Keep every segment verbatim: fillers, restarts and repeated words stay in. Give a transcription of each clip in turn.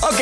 Ok.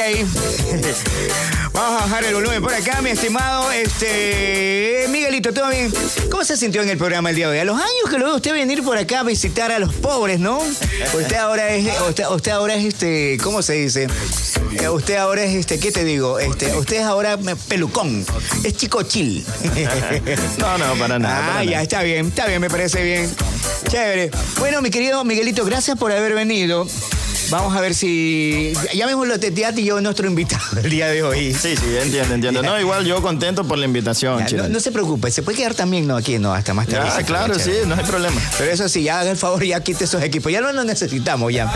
Vamos a bajar el volumen por acá, mi estimado este Miguelito, ¿todo bien? ¿Cómo se sintió en el programa el día de hoy? A los años que lo ve usted venir por acá a visitar a los pobres, ¿no? Usted ahora es, usted, usted ahora es este, ¿cómo se dice? Usted ahora es este, ¿qué te digo? Este, usted es ahora pelucón, es chico chill. No, no, para nada. Ah, para ya, nada. está bien, está bien, me parece bien. Chévere. Bueno, mi querido Miguelito, gracias por haber venido. Vamos a ver si... Ya mismo lo teteate y yo nuestro invitado el día de hoy. Sí, sí, entiendo, entiendo. No, igual yo contento por la invitación, Ya, Chino. no, no se preocupe, se puede quedar también, no, aquí no, hasta más tarde. Ah, claro, sí, no hay problema. Pero eso sí, ya haga el favor, ya quite esos equipos. Ya no los necesitamos, ya.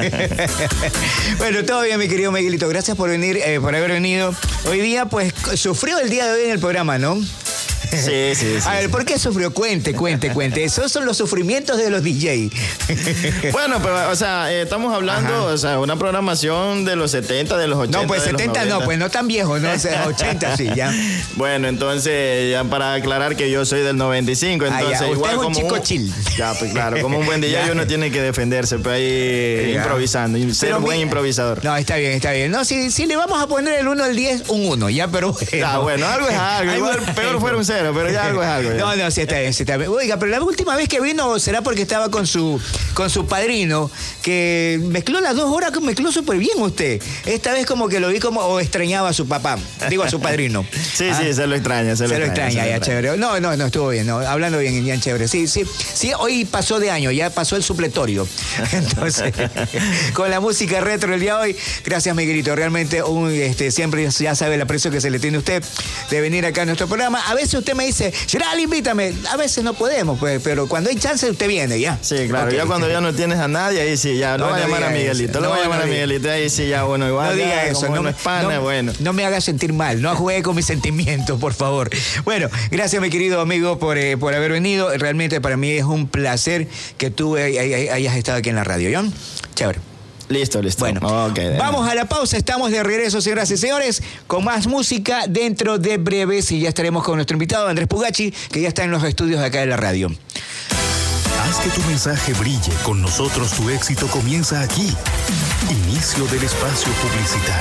Bueno, todo bien, mi querido Miguelito. Gracias por venir, eh, por haber venido. Hoy día, pues, sufrió el día de hoy en el programa, ¿no? Sí, sí, sí. A ver, sí. ¿por qué sufrió? Cuente, cuente, cuente. Esos son los sufrimientos de los D J. Bueno, pero, o sea, eh, estamos hablando, Ajá. o sea, una programación de los setenta, de los ochenta. No, pues de los setenta no, noventa. pues no tan viejo, ¿no? O sea, ochenta sí, ya. Bueno, entonces, ya para aclarar que yo soy del noventa y cinco, Ah, entonces ya. Usted igual es un como chico chill. Ya, pues claro, como un buen D J Ya. uno tiene que defenderse, pues ahí Ya. improvisando, y ser Pero buen mira- improvisador. No, está bien, está bien. No, si, si le vamos a poner el uno al diez, un uno, ya, pero bueno. Ah, bueno, algo es algo. Igual Algo- peor fuera un cero, pero ya algo es algo. ya. No, no, sí está bien, sí está bien. Oiga, pero la última vez que vino será porque estaba con su con su padrino, que mezcló las dos horas, que mezcló súper bien usted. Esta vez como que lo vi como o extrañaba a su papá, digo a su padrino. Sí, Ah, sí, se lo extraña, se lo Se lo extraña. extraña, se lo ya, extraña. chévere. No, no, no, estuvo bien, no, hablando bien, ya, chévere. Sí, sí, sí, hoy pasó de año, ya pasó el supletorio. Entonces, con la música retro el día de hoy, gracias, Miguelito. Realmente, un, este, siempre ya sabe el aprecio que se le tiene a usted de venir acá a nuestro programa. A veces usted me dice, Gerald, invítame. A veces no podemos, pues, pero cuando hay chance, usted viene, ya. Sí, claro, Ok. ya cuando ya no tienes a nadie, ahí sí, ya, lo No, voy a no llamar a diga Miguelito, eso. lo voy a No, llamar no a diga. Miguelito, ahí sí, ya, bueno, igual. No diga ya, eso, como no, uno es pana, no- bueno. no me haga sentir mal, no juegue con mis sentimientos, por favor. Bueno, gracias, mi querido amigo, por, eh, por haber venido. Realmente para mí es un placer que tú eh, eh, hayas estado aquí en la radio, ¿John? Chévere. Listo, listo. Bueno, Okay, vamos a la pausa, estamos de regreso, señoras y señores, con más música dentro de breves y ya estaremos con nuestro invitado, Andrés Pugachi, que ya está en los estudios de acá de la radio. Haz que tu mensaje brille. Con nosotros tu éxito comienza aquí. Inicio del espacio publicitario.